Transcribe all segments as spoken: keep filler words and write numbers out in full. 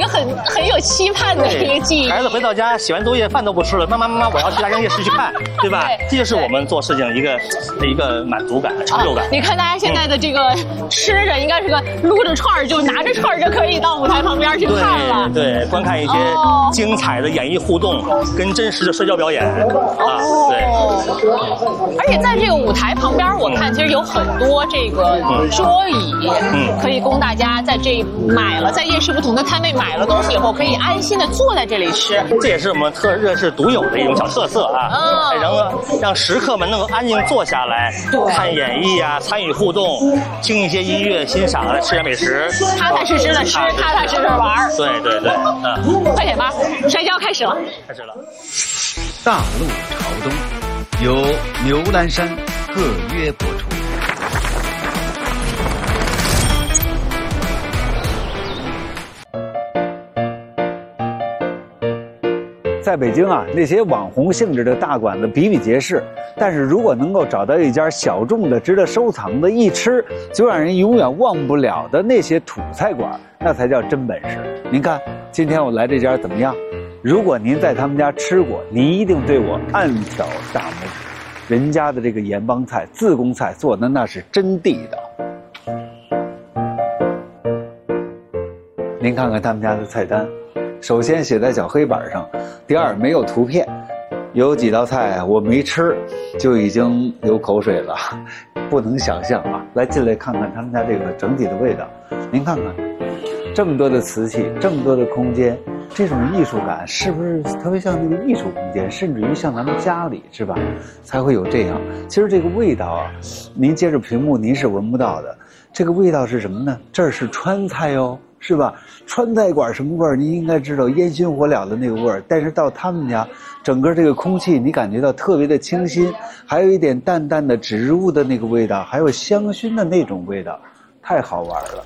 很很有期盼的一个记忆。 孩子回到家写完作业饭都不吃了，妈妈妈妈我要去大江夜市去看，对吧？对，这就是我们做事情一个一个满足感、成就感。 啊、你看大家现在的这个吃着，应该是个撸着串儿，就拿着串儿就可以到舞台旁边去看了。 对，对观看一些精彩的演艺互动，跟真实的社交表演啊，对。 而且在这个舞台旁边，我看其实有很多这个桌椅，嗯，可以供大家在这买了在夜市不同的摊位买了东西以后，可以安心的坐在这里吃。 这也是我们特热市独有的一种小特色啊，嗯，然后让食客们能够安静坐下来看演艺啊，参与互动，听一些音乐，欣赏来吃点美食， 踏踏实实的吃，踏踏实实玩。 对对对，嗯， 快点吧，摔跤开始了， 开始了。 大陆朝东，由牛栏山特约播出。 在北京啊，那些网红性质的大馆子比比皆是，但是如果能够找到一家小众的、值得收藏的，一吃就让人永远忘不了的那些土菜馆，那才叫真本事。您看，今天我来这家怎么样？如果您在他们家吃过，您一定对我暗挑大拇指。人家的这个盐帮菜、自贡菜做的那是真地道。您看看他们家的菜单。首先写在小黑板上，第二没有图片，有几道菜我没吃，就已经流口水了，不能想象啊！来进来看看他们家这个整体的味道，您看看，这么多的瓷器，这么多的空间，这种艺术感是不是特别像那个艺术空间，甚至于像咱们家里是吧？才会有这样。其实这个味道啊，您接着屏幕您是闻不到的，这个味道是什么呢？这儿是川菜哦。是吧？川菜馆什么味儿？你应该知道烟熏火燎的那个味儿。但是到他们家，整个这个空气你感觉到特别的清新，还有一点淡淡的植物的那个味道，还有香薰的那种味道，太好玩了。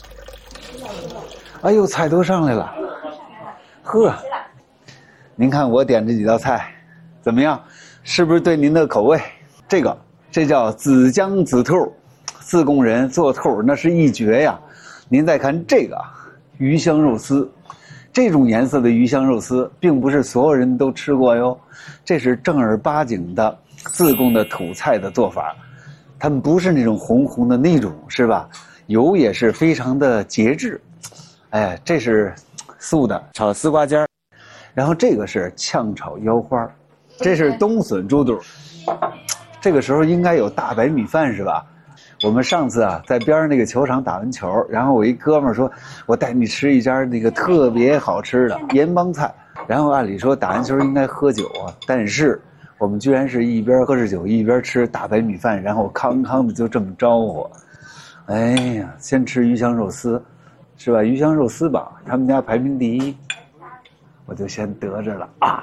哎呦，菜都上来了，呵，您看我点这几道菜，怎么样？是不是对您的口味？这个，这叫紫姜紫兔，自贡人做兔那是一绝呀。您再看这个鱼香肉丝，这种颜色的鱼香肉丝并不是所有人都吃过哟，这是正儿八经的自贡的土菜的做法，他们不是那种红红的那种，是吧？油也是非常的节制。哎，这是素的炒丝瓜尖儿，然后这个是炝炒腰花，这是冬笋猪肚，这个时候应该有大白米饭是吧？我们上次啊，在边上那个球场打完球，然后我一哥们儿说，我带你吃一家那个特别好吃的盐帮菜。然后按理说打完球应该喝酒啊，但是我们居然是一边喝着酒一边吃大白米饭，然后康康的就这么招呼。哎呀，先吃鱼香肉丝，是吧？鱼香肉丝吧，他们家排名第一，我就先得着了啊。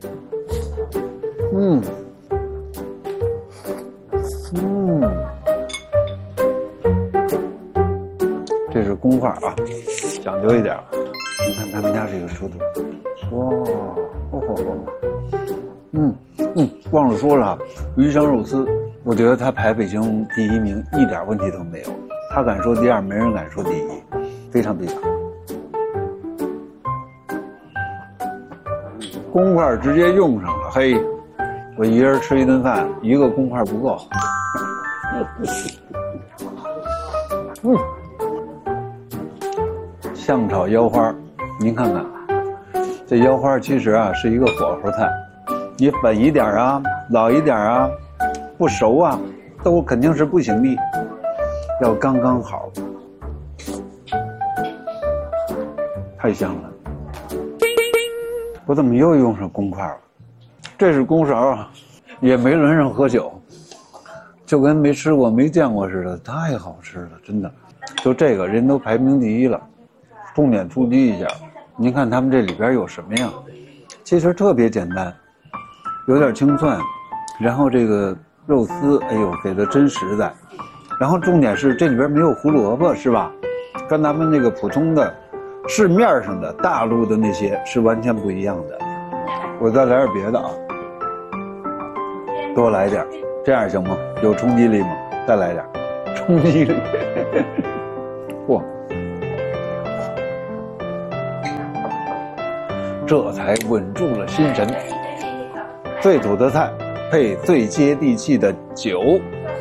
嗯，嗯。这是公筷啊，讲究一点。你看他们家这个猪肚，哇，哦吼吼，嗯嗯，忘了说了，鱼香肉丝，我觉得他排北京第一名一点问题都没有。他敢说第二，没人敢说第一，非常地道。公筷直接用上了，嘿，我一人吃一顿饭，一个公筷不够。嗯。炝炒腰花，您看看，这腰花其实啊是一个火候菜，你粉一点啊，老一点啊，不熟啊，都肯定是不行的，要刚刚好，太香了。我怎么又用上公筷了？这是公勺啊，也没轮上喝酒，就跟没吃过没见过似的，太好吃了，真的。就这个人都排名第一了。重点突击一下，您看他们这里边有什么呀？其实特别简单，有点青蒜，然后这个肉丝，哎呦，给的真实在。然后重点是这里边没有胡萝卜，是吧？跟咱们那个普通的市面上的大陆的那些是完全不一样的。我再来点别的啊，多来点，这样行吗？有冲击力吗？再来点，冲击力。嚯！ 这才稳住了心神。最土的菜配最接地气的酒，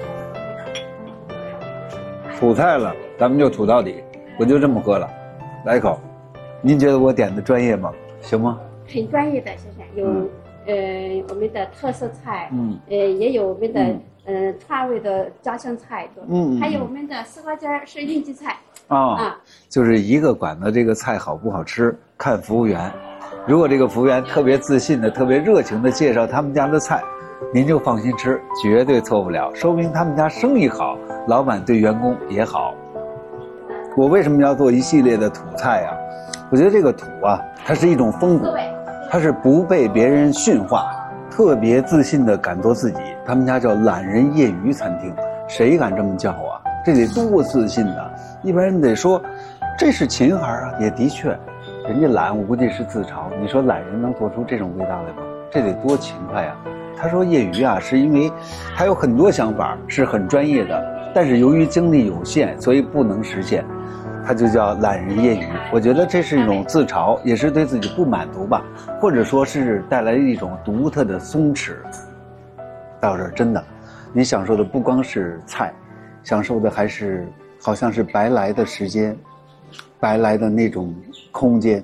土菜了，咱们就土到底，我就这么喝了。来一口，您觉得我点的专业吗？行吗？ 很专业的，先生有、嗯、呃我们的特色菜， 嗯， 呃也有我们的嗯呃川味的家乡菜， 嗯， 还有我们的丝瓜尖是应季菜。 啊、哦啊， 就是一个馆子这个菜好不好吃，看服务员。如果这个服务员特别自信的、特别热情的介绍他们家的菜，您就放心吃，绝对错不了，说明他们家生意好，老板对员工也好。我为什么要做一系列的土菜啊？我觉得这个土啊，它是一种风骨，它是不被别人驯化，特别自信的敢做自己。他们家叫懒人业余餐厅，谁敢这么叫啊？这得多自信啊！一般人得说，这是秦孩啊，也的确，人家懒，我估计是自嘲。你说懒人能做出这种味道来吗？这得多勤快呀！他说业余啊，是因为他有很多想法，是很专业的，但是由于精力有限，所以不能实现，他就叫懒人业余。我觉得这是一种自嘲，也是对自己不满足吧，或者说是带来一种独特的松弛。到这儿真的，你享受的不光是菜，享受的还是好像是白来的时间，白来的那种空间。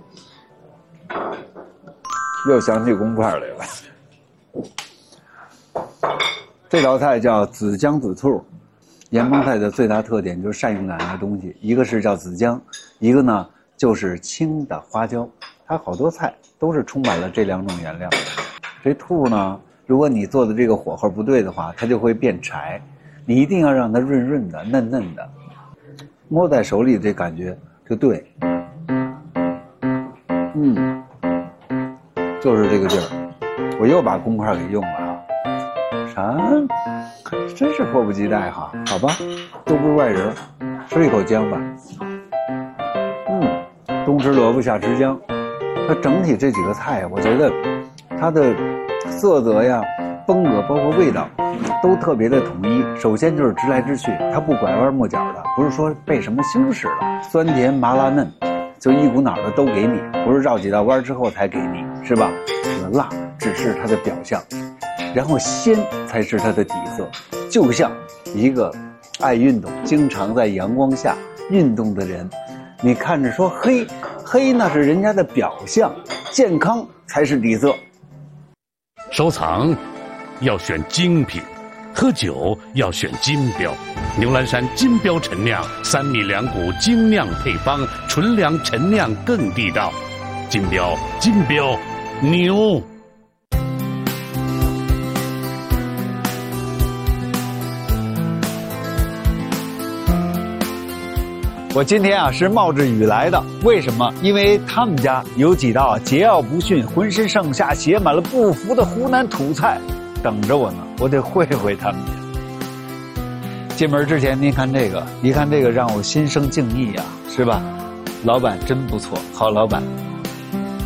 又想起公筷来了。这道菜叫紫姜紫兔，盐帮菜的最大特点就是善用两样东西，一个是叫紫姜，一个呢就是青的花椒。它好多菜都是充满了这两种原料。这兔呢，如果你做的这个火候不对的话，它就会变柴，你一定要让它润润的、嫩嫩的，摸在手里这感觉就对。嗯，就是这个劲儿。我又把公筷给用了啊。啥？真是迫不及待哈！好吧，都不是外人，吃一口姜吧。嗯，冬吃萝卜夏吃姜。它整体这几个菜，我觉得它的色泽呀、风格，包括味道，都特别的统一。首先就是直来直去，它不拐弯抹角的，不是说背什么形式的，酸甜麻辣嫩，就一股脑的都给你，不是绕几道弯之后才给你，是吧？这个辣只是它的表象。然后鲜才是它的底色，就像一个爱运动、经常在阳光下运动的人，你看着说黑，黑那是人家的表象，健康才是底色。 收藏要选精品，喝酒要选金标。牛栏山金标陈酿，三米两股精酿配方，纯粮陈酿更地道。金标，金标，牛。 我今天啊是冒着雨来的，为什么？因为他们家有几道桀骜不驯、浑身上下写满了不服的湖南土菜等着我呢，我得会会他们家。进门之前您看这个，一看这个让我心生敬意啊，是吧？老板真不错，好老板。